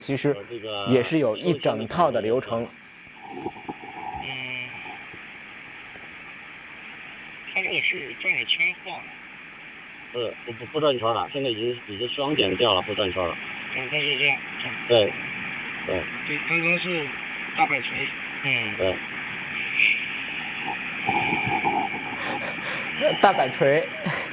其实也是有一整套的流程。 它这个是转着圈晃的。 不转圈了，现在已经双点掉了，不转圈了。 它是这样。 对， 刚刚是大摆锤。 对。 大摆锤，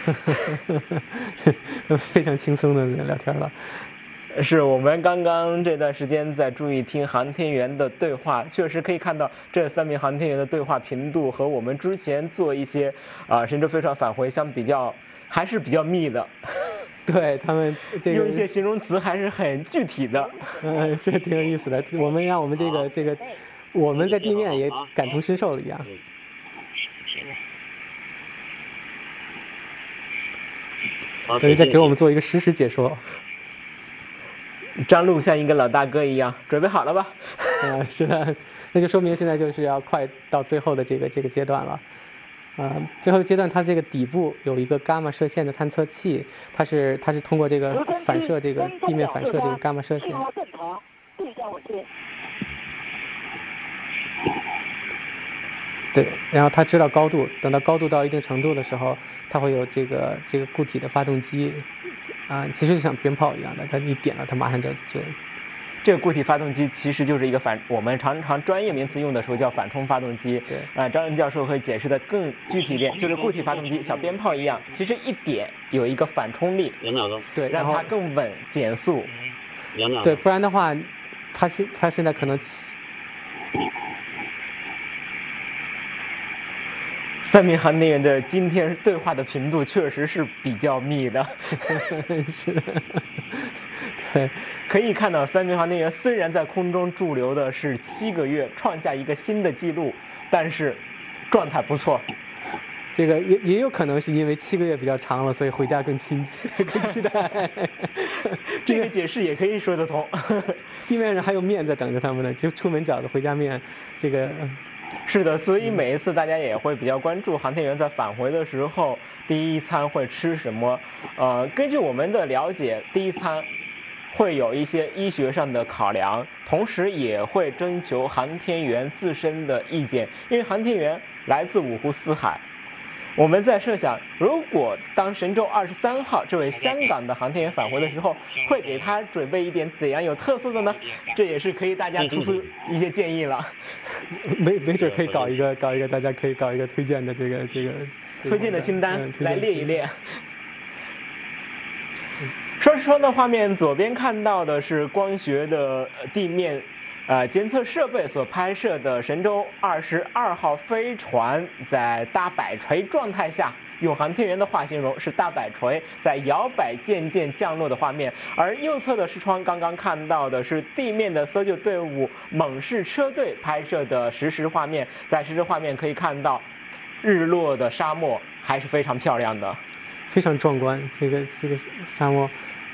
非常轻松的聊天了。 是我们刚刚这段时间在注意听航天员的对话，确实可以看到这3名航天员的对话频度和我们之前做一些神舟飞船返回相比较，还是比较密的。 对他们用一些形容词还是很具体的。 这挺有意思的。让我们这个我们在地面也感同身受了一样。所以在给我们做一个实时解说。 张璐像一个老大哥一样，准备好了吧？ 是的，那就说明现在就是要快到最后的这个阶段了。最后阶段它这个底部有一个伽马射线的探测器，它是通过这个反射这个地面反射这个伽马射线。对，然后它知道高度，等到高度到一定程度的时候，它会有这个固体的发动机。其实就像鞭炮一样的，它一点了，它马上就。 这个固体发动机其实就是一个我们常常专业名词用的时候叫反冲发动机。 对。 张任教授会解释的更具体一点，就是固体发动机小鞭炮一样，其实一点有一个反冲力 ，2秒钟。 对， 让它更稳减速。 2秒钟。 对，不然的话，它现在可能。 3名航天员的今天对话的频度确实是比较密的。 是的。对， 可以看到3名航天员虽然在空中驻留的是7个月，创下一个新的纪录，但是状态不错。 这个也有可能是因为7个月比较长了，所以回家更期待。 这个解释也可以说得通。 地面上还有面在等着他们呢，就出门饺子回家面，这个。 是的，所以每一次大家也会比较关注航天员在返回的时候第一餐会吃什么。根据我们的了解，第一餐会有一些医学上的考量，同时也会征求航天员自身的意见，因为航天员来自5湖4海。我们在设想，如果当神舟23号这位香港的航天员返回的时候，会给他准备一点怎样有特色的呢？这也是可以大家提出一些建议了。 没准可以搞一个大家可以搞一个推荐的这个推荐的清单来列一列。说实话，画面左边看到的是光学的地面监测设备所拍摄的神舟22号飞船在大摆锤状态下，用航天员的话形容是大摆锤，在摇摆渐渐降落的画面。而右侧的视窗刚刚看到的是地面的搜救队伍猛士车队拍摄的实时画面，在实时画面可以看到日落的沙漠还是非常漂亮的， 非常壮观。这个沙漠，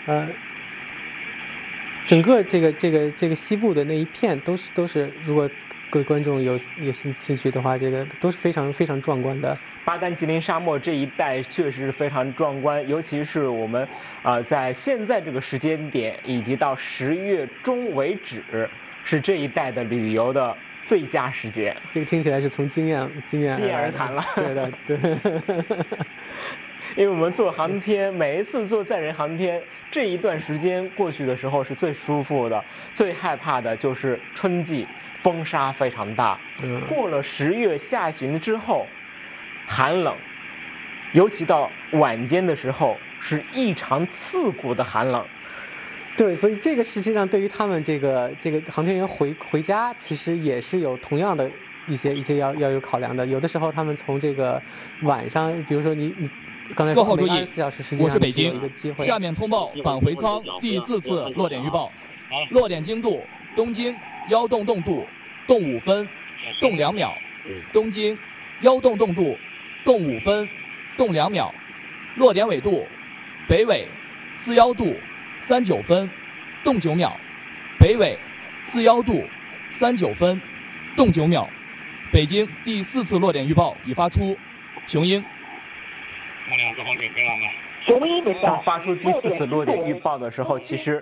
整个这个西部的那一片都是，如果各位观众有兴趣的话，这个都是非常非常壮观的。 巴丹吉林沙漠这一带确实非常壮观，尤其是我们在现在这个时间点以及到10月中为止，是这一带的旅游的最佳时节。 这个听起来是从经验而谈了。 对的，对。 因为我们做航天，每一次做载人航天，这一段时间过去的时候是最舒服的，最害怕的就是春季，风沙非常大。过了10月下旬之后，寒冷，尤其到晚间的时候是异常刺骨的寒冷。 对，所以这个实际上对于他们这个航天员回家，其实也是有同样的一些要有考量的。有的时候他们从这个晚上，比如说你刚才说每24小时时间， 我是北京有一个机会。 下面通报返回舱第4次落点预报。落点经度：东经1洞洞度，动5分，动2秒；东经1洞洞度，动5分，动2秒。落点纬度：北纬41度39分，动9秒；北纬41度39分，动9秒。北京第4次落点预报已发出。雄鹰。 当发出第4次落点预报的时候，其实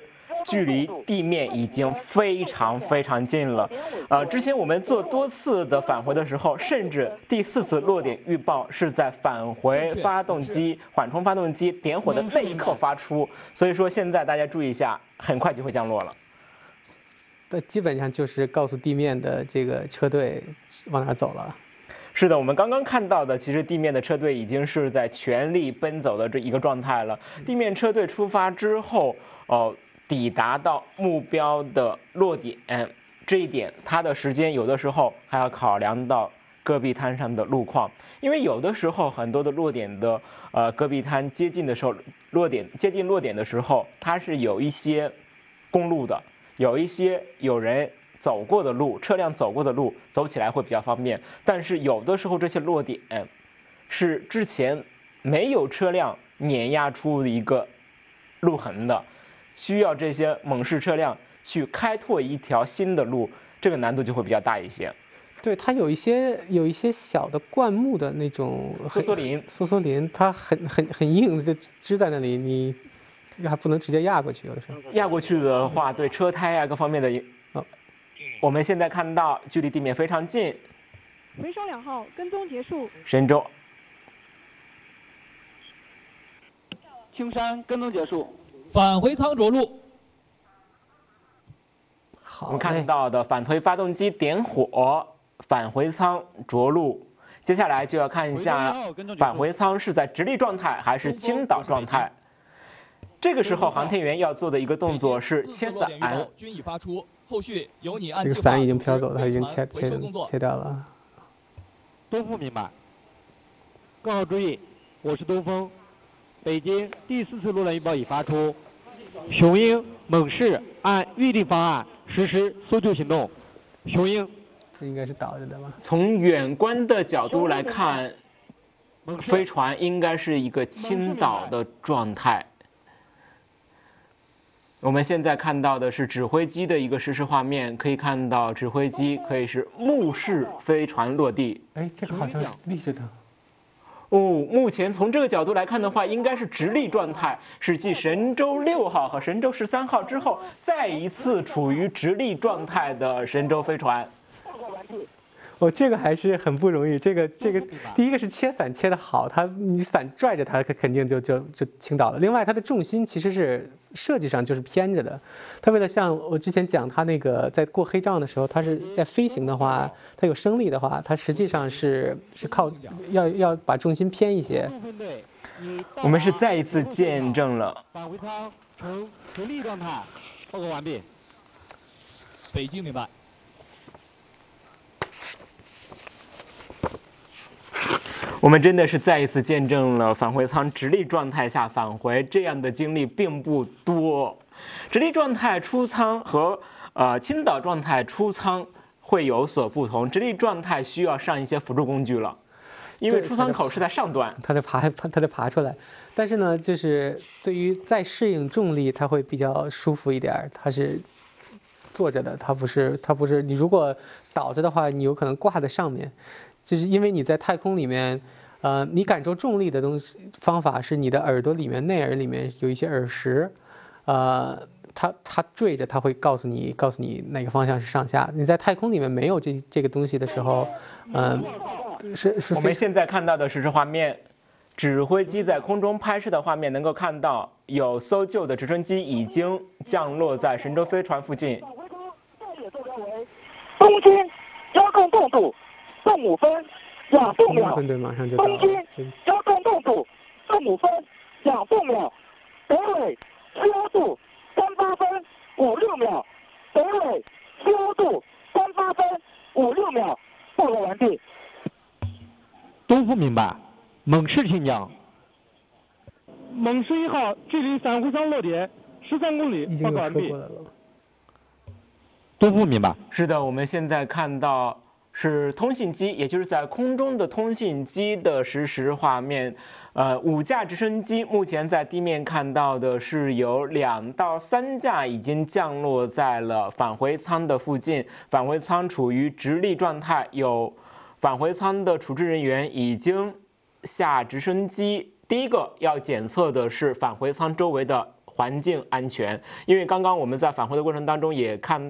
距离地面已经非常近了。之前我们做多次的返回的时候，甚至第4次落点预报是在返回发动机缓冲发动机点火的那一刻发出，所以说现在大家注意一下，很快就会降落了。 基本上就是告诉地面的这个车队往哪走了。 是的，我们刚刚看到的，其实地面的车队已经是在全力奔走的这一个状态了。地面车队出发之后，抵达到目标的落点，这一点它的时间有的时候还要考量到戈壁滩上的路况，因为有的时候很多的落点的戈壁滩接近的时候，接近落点的时候，它是有一些公路的，有一些有人走过的路，车辆走过的路，走起来会比较方便。但是有的时候这些落点是之前没有车辆碾压出一个路痕的，需要这些猛士车辆去开拓一条新的路，这个难度就会比较大一些。 对，它有一些小的灌木的那种梭梭林，它很硬，就支在那里，你还不能直接压过去，有的时候压过去的话，对车胎啊各方面的我们现在看到距离地面非常近。 回收2号跟踪结束。 神舟。 青山跟踪结束，返回舱着陆。 好， 我们看到的反推发动机点火，返回舱着陆。接下来就要看一下返回舱是在直立状态还是倾倒状态。这个时候航天员要做的一个动作是切伞。 均已发出，后续由你按这个伞已经飘走了，它已经切掉了。 东风明白。各号注意，我是东风。北京第4次落点预报已发出，雄鹰、猛士按预定方案实施搜救行动。雄鹰， 这应该是倒着的吧？ 从远观的角度来看，飞船应该是一个倾倒的状态。我们现在看到的是指挥机的一个实时画面，可以看到指挥机可以是目视飞船落地。 哎，这个好像是立着的。 目前从这个角度来看的话，应该是直立状态，是继神舟6号和神舟13号之后，再一次处于直立状态的神舟飞船。 这个还是很不容易。这个，第一个是切伞切得好，你伞拽着它，肯定就倾倒了。另外，它的重心其实是设计上就是偏着的。它为了像我之前讲，它那个在过黑障的时候，它是在飞行的话，它有升力的话，它实际上是靠要把重心偏一些。 我们是再一次见证了返回舱呈直立状态，报告完毕。 北京明白。 我们真的是再一次见证了返回舱直立状态下返回，这样的经历并不多。直立状态出舱和倾倒状态出舱会有所不同，直立状态需要上一些辅助工具了，因为出舱口是在上端， 它得爬出来。但是呢，就是对于再适应重力，它会比较舒服一点。它是坐着的，它不是你如果倒着的话，你有可能挂在上面。就是因为你在太空里面，你感受重力的方法是你的耳朵里面内耳里面有一些耳石，它坠着，它会告诉你哪个方向是上下。你在太空里面没有这个东西的时候，是我们现在看到的实时画面，指挥机在空中拍摄的画面能够看到有搜救的直升机已经降落在神舟飞船附近。 东京遥控动度15分2度秒， 对，马上就到了。 东京遥控动度15分2度秒，北纬7度38分56秒，北纬7度38分56秒，报告完毕。 东风明白，猛士请讲。 猛士1号距离返回舱落点13公里，报告完毕。 东风明白。 是的，我们现在看到是通信机，也就是在空中的通信机的实时画面。5架直升机目前在地面看到的是有2到3架已经降落在了返回舱的附近，返回舱处于直立状态，有返回舱的处置人员已经下直升机。第一个要检测的是返回舱周围的环境安全。因为刚刚我们在返回的过程当中也看